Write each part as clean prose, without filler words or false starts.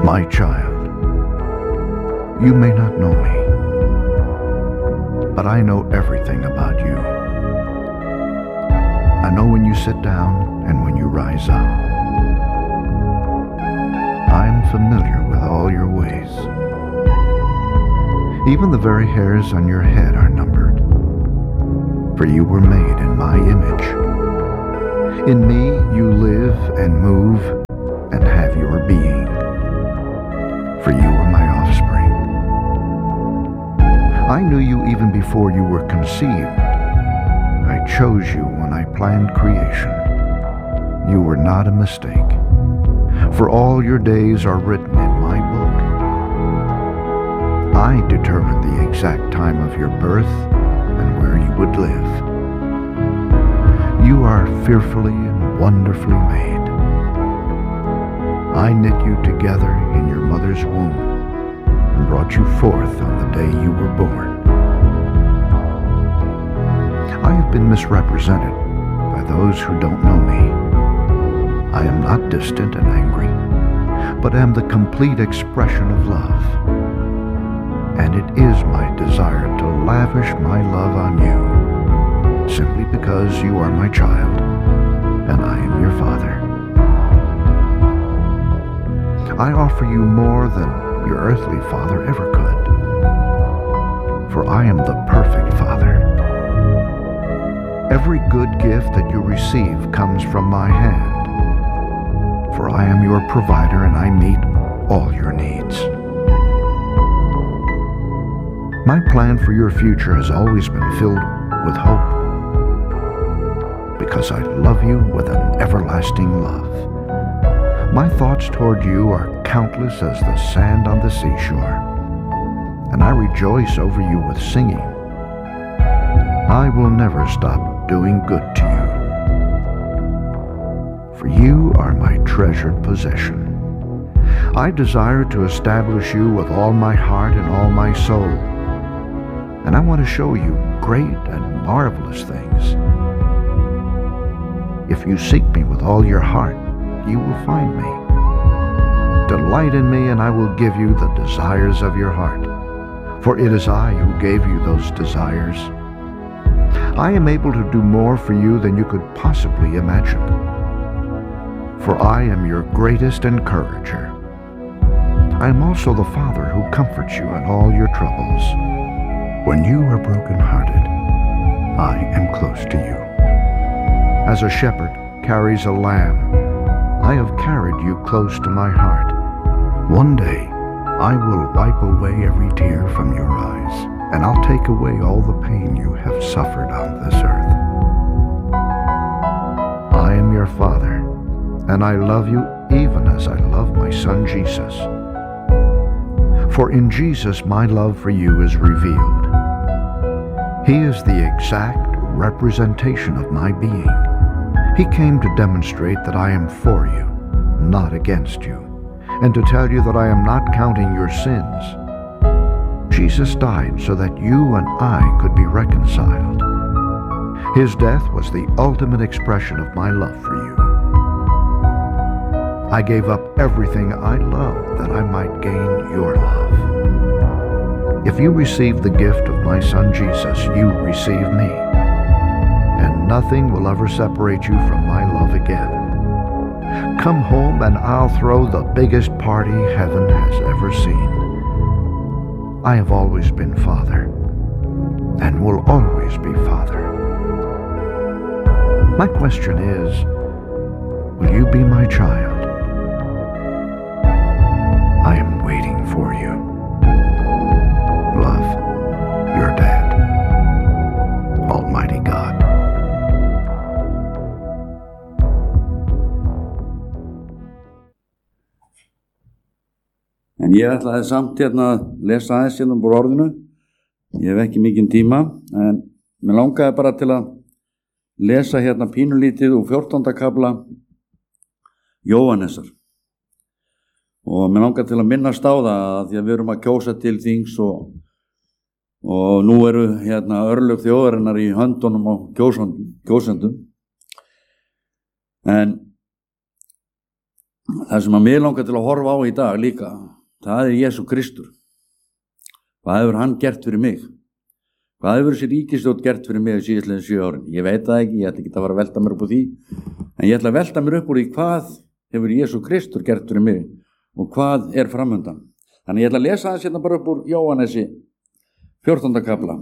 My child, you may not know me, but I know everything about you. I know when you sit down and when you rise up. I am familiar with all your ways. Even the very hairs on your head are numbered, for you were made in my image. In me you live and move and have your being, for you are my offspring. I knew you even before you were conceived. I chose you when I planned creation. You were not a mistake, for all your days are written in my book. I determined the exact time of your birth and where you would live. You are fearfully and wonderfully made. I knit you together in your mother's womb and brought you forth on the day you were born. I have been misrepresented by those who don't know me. I am not distant and angry, but am the complete expression of love. And it is my desire to lavish my love on you, simply because you are my child and I am your father. I offer you more than your earthly father ever could, for I am the perfect father. Every good gift that you receive comes from my hand, for I am your provider and I meet all your needs. My plan for your future has always been filled with hope, because I love you with an everlasting love. My thoughts toward you are countless as the sand on the seashore, and I rejoice over you with singing. I will never stop doing good to you, for you are my treasured possession. I desire to establish you with all my heart and all my soul, and I want to show you great and marvelous things. If you seek me with all your heart, you will find me. Delight in me, and I will give you the desires of your heart, for it is I who gave you those desires. I am able to do more for you than you could possibly imagine, for I am your greatest encourager. I am also the Father who comforts you in all your troubles. When you are brokenhearted, I am close to you. As a shepherd carries a lamb, I have carried you close to my heart. One day, I will wipe away every tear from your eyes, and I'll take away all the pain you have suffered on this earth. I am your Father, and I love you even as I love my Son Jesus. For in Jesus my love for you is revealed. He is the exact representation of my being. He came to demonstrate that I am for you, not against you, and to tell you that I am not counting your sins. Jesus died so that you and I could be reconciled. His death was the ultimate expression of my love for you. I gave up everything I loved that I might gain your love. If you receive the gift of my Son Jesus, you receive me, and nothing will ever separate you from my love again. Come home and I'll throw the biggest party heaven has ever seen. I have always been Father, and will always be Father. My question is, will you be my child? I am waiting for you. Love, your dad, Almighty God. En ég ætlaði samt að lesa aðeins hérna úr orðinu. Ég hef ekki mikinn tíma, en mér langaði bara til að lesa hérna pínulítið úr 14. kafla Jóhannesar. Og mér langaði til að minnast á það að því að við erum að kjósa til þings og nú eru hérna örlög þjóðarinnar í höndunum á kjósendum. En það sem að mig langar til að horfa á í dag líka, það Jesú Kristur. Hvað hefur hann gert fyrir mig? Hvað hefur þessi ríkisstjórn gert fyrir mig síðastliðin 7 árin? Ég veit það ekki, ég ætla ekki að fara að velta mér upp úr því, en ég ætla að velta mér upp úr því hvað hefur Jesú Kristur gert fyrir mig og hvað framundan. Þannig ég ætla að lesa aðeins hérna bara upp úr Jóhannesi 14. kafla.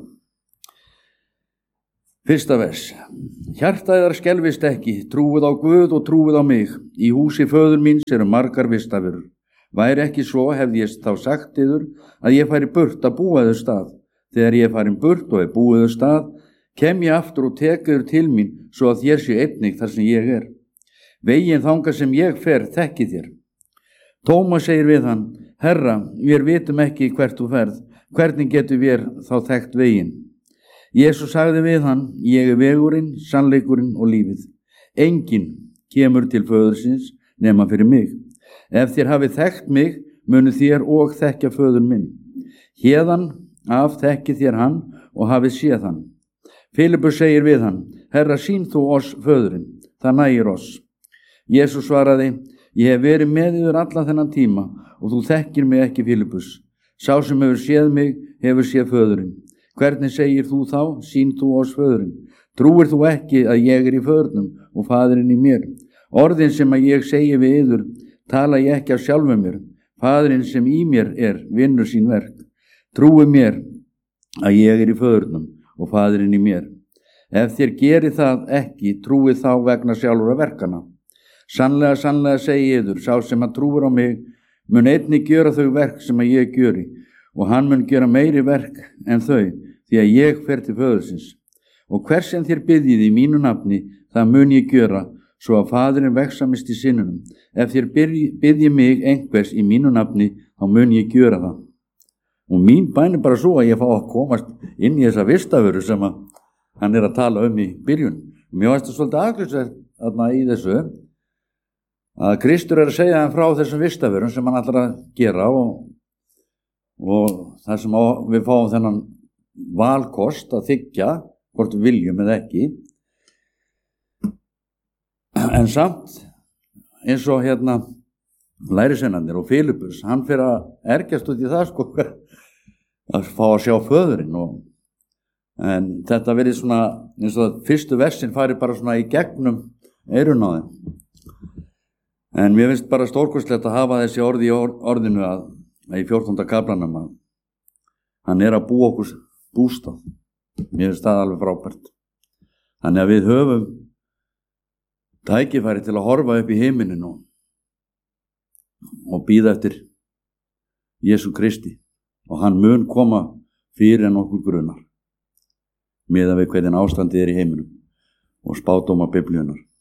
1. vers. Hjarta yðar skelfist ekki, trúið á Guð og trúið á mig. Í húsi föður míns eru margar vistarverur. Væri ekki svo, hefði ég þá sagt yður að ég færi burt að búa yður stað. Þegar ég farin burt og búið yður stað, kem ég aftur og tek yður til mín, svo að þér sé einnig þar sem ég er. Veginn þangað sem ég fer, þekkið þér. Tómas segir við hann, Herra, við vitum ekki hvert þú ferð, hvernig getum við þá þekkt veginn? Jesús sagði við hann, ég er vegurinn, sannleikurinn og lífið. Enginn kemur til föðursins nema fyrir mig. Ef þér hafið þekkt mig, munu þér og þekkja föður minn. Héðan af þekkið þér hann og hafið séð hann. Filippus segir við hann, Herra, sýn þú oss föðurinn, það nægir oss. Jesús svaraði, ég hef verið með yður allan þennan tíma og þú þekkir mig ekki, Filippus. Sá sem hefur séð mig, hefur séð föðurinn. Hvernig segir þú þá, sýn þú oss föðurinn? Trúir þú ekki að ég er í föðurnum og faðurinn í mér? Orðin sem að ég segi við yður, tala ég ekki af sjálfum mér. Faðurinn sem í mér vinnur sín verk. Trúi mér að ég er í föðurnum og faðurinn í mér. Ef þér gerir það ekki, trúið þá vegna sjálfra verkana. Sannlega, sannlega segi ég yður, sá sem að trúir á mig, mun einnig gjöra þau verk sem að ég gjöri, og hann mun gera meiri verk en þau, því að ég fer til föðursins. Og hvers sem þér biðjið í mínu nafni, það mun ég gjöra, svo að faðurinn veksamist í sinnunum. Ef þér biðjið mig einhvers í mínu nafni, þá mun ég gjöra það. Og mín bæn bara svo að ég fá að komast inn í þessa vistaföru sem að hann að tala í byrjun. Og mér varst það svolítið aðglislega í þessu, að Kristur að segja hann frá þessum vistaförum sem hann ætlar að gera og það sem við fáum þennan valkost að þiggja hvort við viljum eða ekki, en samt eins og lærisveinarnir og Filippus, hann fyrir að ergjast út í það að fá að sjá föðurinn, en þetta verið svona eins og að fyrstu versin fari bara svona í gegnum eyrun á þeim. En mér finnst bara stórkostlegt að hafa þessi orði í orðinu að í 14. kaflanum að hann að búa okkur bústað. Mér finnst það alveg frábært. Þannig að við höfum tækifæri til að horfa upp í himinin og bíða eftir Jesú Kristi, og hann mun koma fyrir en okkur grunar, miðað við hvernig ástandið í heiminum og spádóma Biblíunnar.